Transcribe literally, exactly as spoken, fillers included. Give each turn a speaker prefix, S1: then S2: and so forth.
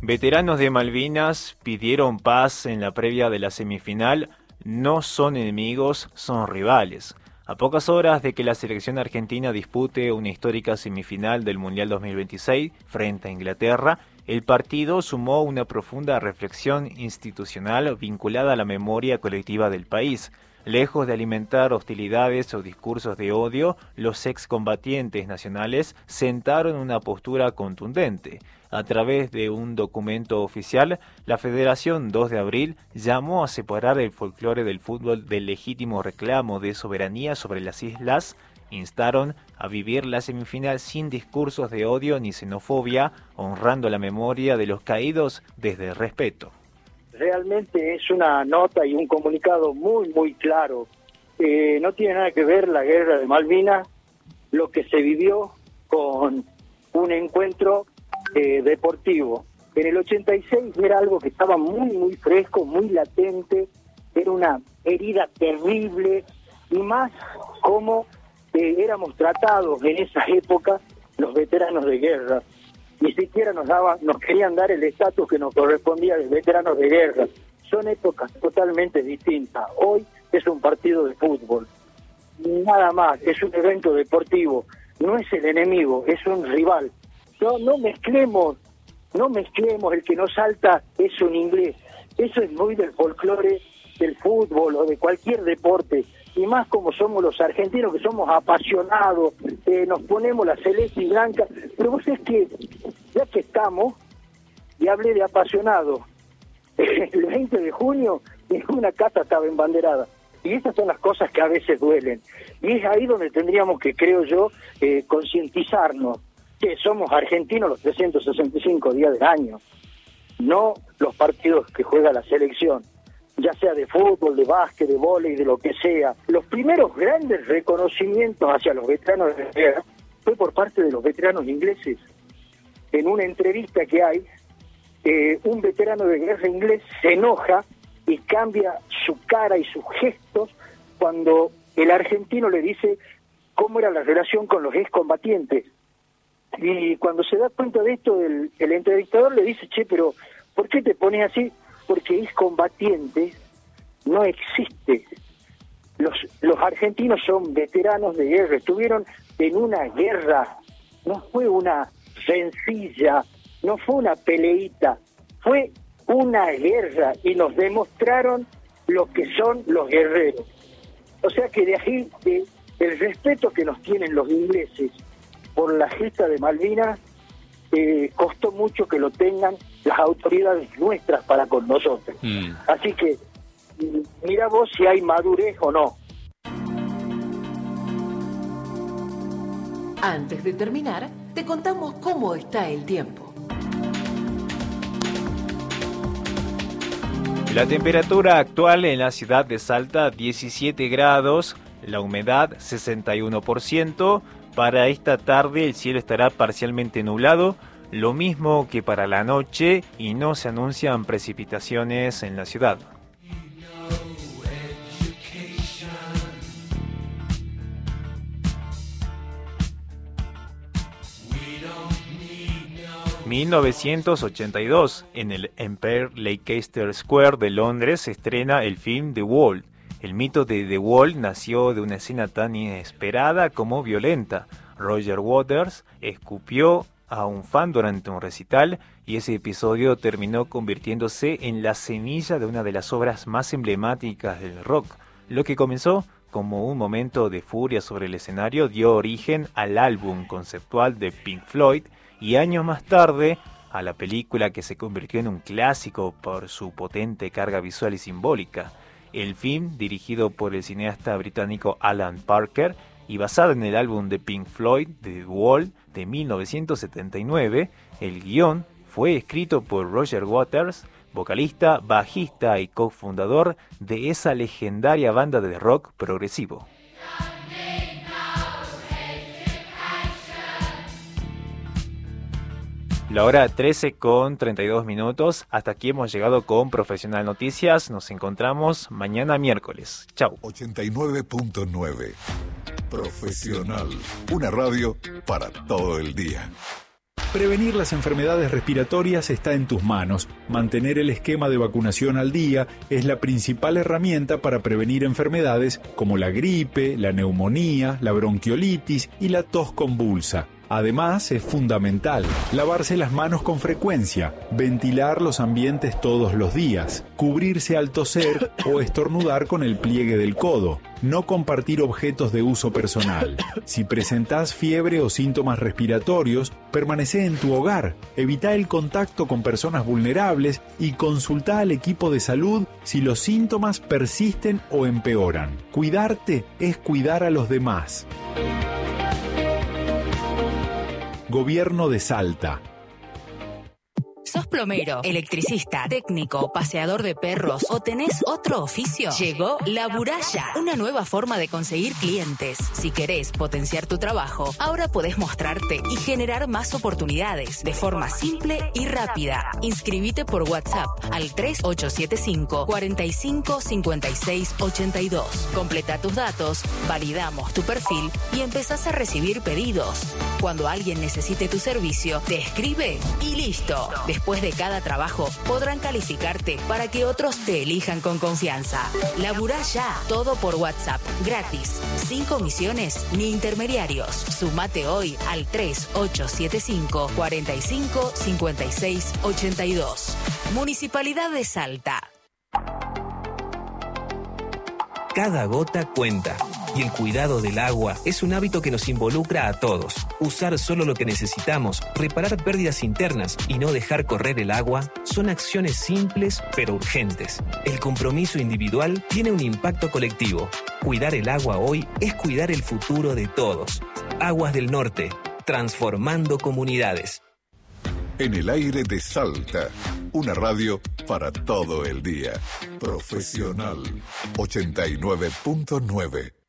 S1: Veteranos de Malvinas pidieron paz en la previa de la semifinal. No son enemigos, son rivales. A pocas horas de que la selección argentina dispute una histórica semifinal del Mundial dos mil veintiséis frente a Inglaterra, el partido sumó una profunda reflexión institucional vinculada a la memoria colectiva del país. Lejos de alimentar hostilidades o discursos de odio, los excombatientes nacionales sentaron una postura contundente. A través de un documento oficial, la Federación dos de abril llamó a separar el folclore del fútbol del legítimo reclamo de soberanía sobre las islas. Instaron a vivir la semifinal sin discursos de odio ni xenofobia, honrando la memoria de los caídos desde el respeto.
S2: Realmente es una nota y un comunicado muy, muy claro. Eh, no tiene nada que ver la guerra de Malvinas, lo que se vivió con un encuentro eh, deportivo. En el ochenta y seis era algo que estaba muy, muy fresco, muy latente, era una herida terrible, y más como eh, éramos tratados en esas épocas los veteranos de guerra. Ni siquiera nos daban, nos querían dar el estatus que nos correspondía de veteranos de guerra. Son épocas totalmente distintas. Hoy es un partido de fútbol, nada más, es un evento deportivo, no es el enemigo, es un rival. No, no mezclemos, no mezclemos, el que no salta es un inglés. Eso es muy del folclore del fútbol o de cualquier deporte. Y más como somos los argentinos, que somos apasionados, eh, nos ponemos la celeste y blanca. Pero vos es que, ya que estamos, y hablé de apasionado, el veinte de junio ninguna casa estaba embanderada. Y estas son las cosas que a veces duelen. Y es ahí donde tendríamos que, creo yo, eh, concientizarnos que somos argentinos los trescientos sesenta y cinco días del año, no los partidos que juega la selección, ya sea de fútbol, de básquet, de vóley, de lo que sea. Los primeros grandes reconocimientos hacia los veteranos de guerra fue por parte de los veteranos ingleses. En una entrevista que hay, eh, un veterano de guerra inglés se enoja y cambia su cara y sus gestos cuando el argentino le dice cómo era la relación con los excombatientes. Y cuando se da cuenta de esto, el, el entrevistador le dice, che, pero ¿por qué te pones así? Porque excombatiente no existe. Los, los argentinos son veteranos de guerra, estuvieron en una guerra, no fue una sencilla, no fue una peleita, fue una guerra y nos demostraron lo que son los guerreros. O sea que de ahí, de, el respeto que nos tienen los ingleses por la gesta de Malvinas, eh, costó mucho que lo tengan las autoridades nuestras para con nosotros. Mm. Así que mira vos si hay madurez o no.
S3: Antes de terminar, te contamos cómo está el tiempo.
S1: La temperatura actual en la ciudad de Salta, diecisiete grados, la humedad sesenta y uno por ciento. Para esta tarde el cielo estará parcialmente nublado, lo mismo que para la noche, y no se anuncian precipitaciones en la ciudad. mil novecientos ochenta y dos, en el Empire Leicester Square de Londres se estrena el film The Wall. El mito de The Wall nació de una escena tan inesperada como violenta. Roger Waters escupió a un fan durante un recital y ese episodio terminó convirtiéndose en la semilla de una de las obras más emblemáticas del rock. Lo que comenzó como un momento de furia sobre el escenario dio origen al álbum conceptual de Pink Floyd y años más tarde a la película que se convirtió en un clásico por su potente carga visual y simbólica. El film, dirigido por el cineasta británico Alan Parker y basado en el álbum de Pink Floyd, The Wall, de mil novecientos setenta y nueve, el guión fue escrito por Roger Waters, vocalista, bajista y cofundador de esa legendaria banda de rock progresivo. La hora trece con treinta y dos minutos. Hasta aquí hemos llegado con Profesional Noticias. Nos encontramos mañana miércoles. Chau.
S4: ochenta y nueve punto nueve. Profesional. Una radio para todo el día.
S5: Prevenir las enfermedades respiratorias está en tus manos. Mantener el esquema de vacunación al día es la principal herramienta para prevenir enfermedades como la gripe, la neumonía, la bronquiolitis y la tos convulsa. Además, es fundamental lavarse las manos con frecuencia, ventilar los ambientes todos los días, cubrirse al toser o estornudar con el pliegue del codo, no compartir objetos de uso personal. Si presentás fiebre o síntomas respiratorios, permanecé en tu hogar, evita el contacto con personas vulnerables y consulta al equipo de salud si los síntomas persisten o empeoran. Cuidarte es cuidar a los demás. Gobierno de Salta.
S6: ¿Sos plomero, electricista, técnico, paseador de perros o tenés otro oficio? Llegó Laburaya, una nueva forma de conseguir clientes. Si querés potenciar tu trabajo, ahora podés mostrarte y generar más oportunidades de forma simple y rápida. Inscribite por WhatsApp al tres ocho siete cinco, cuatro cinco, cinco seis ocho dos. Completa tus datos, validamos tu perfil y empezás a recibir pedidos. Cuando alguien necesite tu servicio, te escribe y listo. Después de cada trabajo, podrán calificarte para que otros te elijan con confianza. Laburá ya, todo por WhatsApp, gratis, sin comisiones ni intermediarios. Sumate hoy al tres ocho siete cinco, cuatro cinco, cinco seis ocho dos. Municipalidad de Salta.
S7: Cada gota cuenta. Y el cuidado del agua es un hábito que nos involucra a todos. Usar solo lo que necesitamos, reparar pérdidas internas y no dejar correr el agua son acciones simples pero urgentes. El compromiso individual tiene un impacto colectivo. Cuidar el agua hoy es cuidar el futuro de todos. Aguas del Norte, transformando comunidades.
S4: En el aire de Salta, una radio para todo el día. Profesional ochenta y nueve punto nueve.